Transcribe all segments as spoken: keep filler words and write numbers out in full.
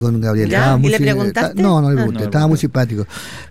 con Gabriel. ¿Ya? ¿Y le preguntaste? No, no le Ah, pregunté, no, estaba no. muy simpático.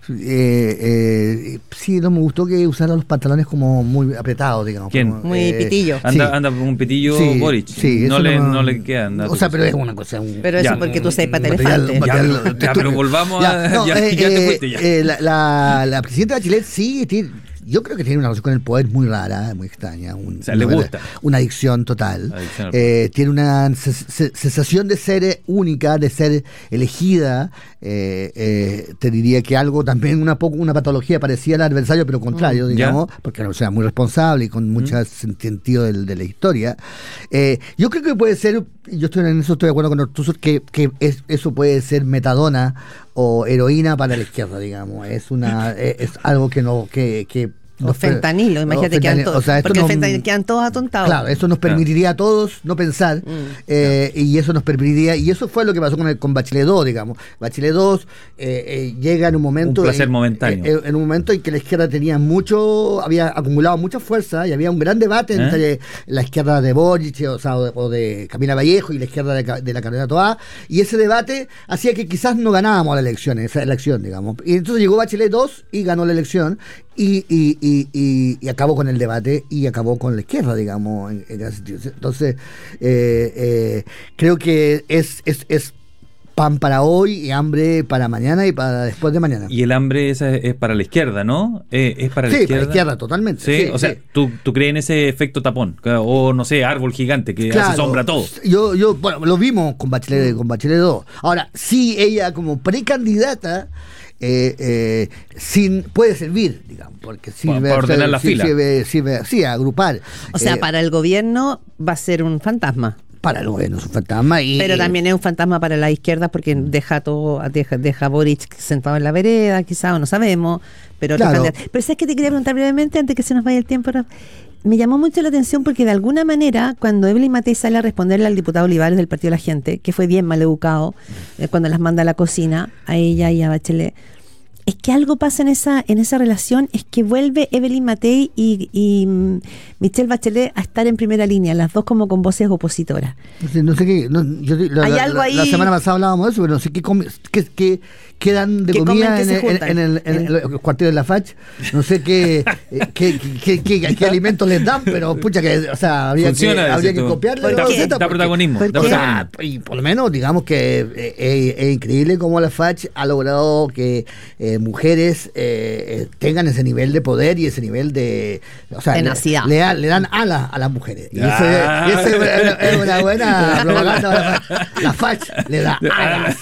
Eh, eh, sí, no me gustó que usara los pantalones como muy apretados, digamos. ¿Quién? como, Muy eh, pitillo. Anda, sí. anda con un pitillo Sí, Boric. sí, no, eso le, no- no le queda nada. O sea, pero es una cosa. un- Pero eso Ya. porque tú sabes para material- elefante. material- Ya, ya, pero volvamos a- no, ya- eh, ya te eh, fuiste, ya. eh, la, la, la presidenta Bachelet sí tiene, yo creo que tiene una relación con el poder muy rara, muy extraña. Un, O sea, le una, gusta. Una adicción total. Adicción al Eh, tiene una ses- se- sensación de ser eh, única, de ser elegida. Eh, eh, te diría que algo también, una poco una patología parecida al adversario, pero contrario, Mm, digamos, porque o sea, muy responsable y con mucho sentido del- de, la historia. Eh, yo creo que puede ser, yo estoy en eso estoy de acuerdo con Ortúzar, que, que es, eso puede ser metadona o heroína para la izquierda, digamos. Es una es, es algo que no que, que O nos per- fentanilo, imagínate o que quedan fentanilo, todos. o sea, esto porque no- el fentanilo quedan todos atontados. Claro, eso nos permitiría a todos no pensar, eh, y eso nos permitiría, y eso fue lo que pasó con, el, con Bachelet dos, digamos. Bachelet dos eh, eh, llega en un momento... Un placer en, momentáneo. eh, en un momento en que la izquierda tenía mucho, había acumulado mucha fuerza y había un gran debate ¿Eh? entre la izquierda de Boric, o sea, o de, o de Camila Vallejo y la izquierda de, Ca- de la Carolina Toá, y ese debate hacía que quizás no ganábamos la elección, esa elección, digamos. Y entonces llegó Bachelet dos y ganó la elección, y, y, y, y, y acabó con el debate y acabó con la izquierda, digamos, en, en ese sentido. Entonces, eh, eh, creo que es, es, es pan para hoy y hambre para mañana y para después de mañana. Y el hambre esa es para la izquierda, ¿no? Eh, es para la Sí, izquierda. para la izquierda, totalmente. Sí, Sí, o sea, sí. ¿tú, tú crees en ese efecto tapón, o no sé, árbol gigante que Claro, hace sombra a todo. Yo, yo, bueno, lo vimos con Bachelet, con Bachelet dos. Ahora, sí, ella como precandidata eh, eh, sin, puede servir, digamos, porque sirve, Para ordenar la sí, fila. Sirve, sirve, sí, a agrupar. O sea, Eh, para el gobierno va a ser un fantasma. para el gobierno es un fantasma. Y, Pero también es un fantasma para la izquierda porque deja todo, deja, deja a Boric sentado en la vereda, quizás, o no sabemos. Pero, otros Claro. candidatos. Pero ¿sabes qué te quería preguntar brevemente antes que se nos vaya el tiempo? Rafa? Me llamó mucho la atención porque de alguna manera, cuando Evelyn Matei sale a responderle al diputado Olivares del Partido de la Gente, que fue bien mal educado, eh, cuando las manda a la cocina, a ella y a Bachelet, es que algo pasa en esa en esa relación, es que vuelve Evelyn Matei y, y mm, Michelle Bachelet a estar en primera línea, las dos como con voces opositoras. No sé, no sé qué. No, yo, la, Hay la- algo la- ahí- la semana pasada hablábamos de eso, pero no sé qué, come- qué, qué, qué dan de ¿Qué comida comen, qué en, se el- en, juntan? en el, en En- los cuarteles de la Fach. No sé qué, eh, qué, qué, qué, qué- qué alimentos les dan, pero pucha que, o sea, habría Funciona, que, habría dices que tú. copiarle ¿Por la qué? receta. Da porque- protagonismo. ¿Por da qué? O protagonismo. sea, y por lo menos digamos que eh, eh, es increíble cómo la Fach ha logrado que eh, mujeres eh, eh, tengan ese nivel de poder y ese nivel de, o sea, le, Tenacidad. le, da- le dan alas a las mujeres. Y Ah. ese, ese es una buena propaganda. La Fach, la Fach le da alas.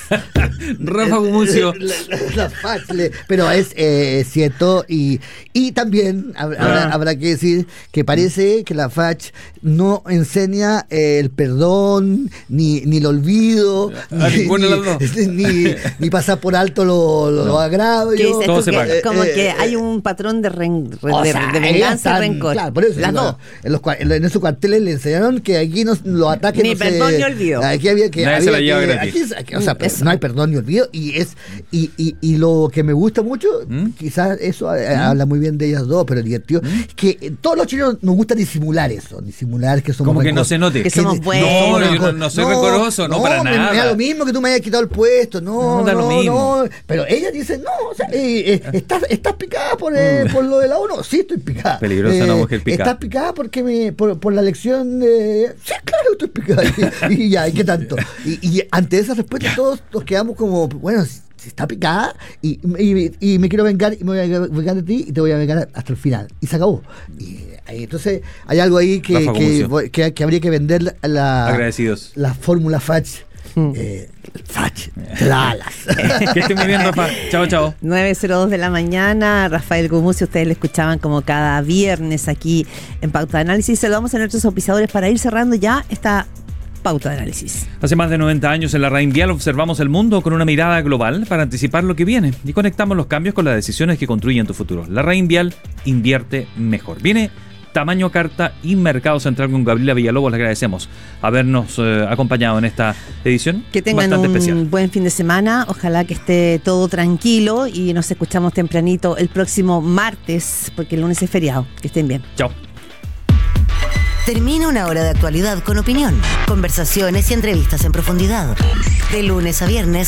Rafa Gumucio. La, la- la Fach le- pero es eh, cierto y, y también hab- habrá, Ah. habrá que decir que parece que la Fach no enseña eh, el perdón ni, ni el olvido A ni, ninguna de las dos. ni, ni- ni pasar por alto lo, lo, lo agravios. ¿Qué dices Todo tú? se Que- paga. como Eh, que eh, hay un patrón de, ren- O de, sea, de ellas venganza y están- rencor. Claro, por eso, Las digo, dos. En, los, cua- en, los- en esos cuarteles le enseñaron que aquí no, los ataques Ni no se- perdón ni olvido. Aquí había que. Nadie había se la lleva que- gratis. aquí- aquí- o sea, pero Eso. no hay perdón ni olvido. Y es y, y, y lo que me gusta mucho, ¿Mm? quizás eso eh, habla muy bien de ellas dos, pero divertido, es que eh, todos los chilenos nos gusta disimular eso, disimular que somos Como que rencor- no se note. Que somos buenos. No, yo no, rencor- no soy rencoroso, no, para me, nada. Me da lo mismo que tú me hayas quitado el puesto, no, No, da lo no, mismo. no. Pero ella dice, no, o sea, eh, eh, ¿estás, ¿estás picada por, eh, por lo de la ONU? Sí, estoy picada. Peligrosa una mujer picada. ¿Estás picada porque me, por, por la elección de...? Sí, claro, estoy picada. Y, y ya, ¿y qué tanto? Y, y ante esa respuesta todos nos quedamos como, bueno, si si está picada y, y, y me quiero vengar y me voy a vengar de ti y te voy a vengar hasta el final. Y se acabó. Y ahí, entonces hay algo ahí que, Rafa que, Gumucio. voy- que, que habría que vender la, Agradecidos. la fórmula Fach. Eh, Fach, te da alas. Que esté muy bien, Rafa. Chao, chao. nueve cero dos de la mañana, Rafael Gumucio, ustedes le escuchaban como cada viernes aquí en Pauta de Análisis. Saludamos a nuestros auspiciadores para ir cerrando ya esta Pauta de Análisis. Hace más de noventa años en la RAIN Vial observamos el mundo con una mirada global para anticipar lo que viene y conectamos los cambios con las decisiones que construyen tu futuro. La RAIN Vial invierte mejor. Viene Tamaño Carta y Mercado Central con Gabriela Villalobos. Les agradecemos habernos eh, acompañado en esta edición Que tengan bastante un especial. buen fin de semana, ojalá que esté todo tranquilo y nos escuchamos tempranito el próximo martes, porque el lunes es feriado. Que estén bien. Chao. Termina una hora de actualidad con opinión, conversaciones y entrevistas en profundidad. De lunes a viernes,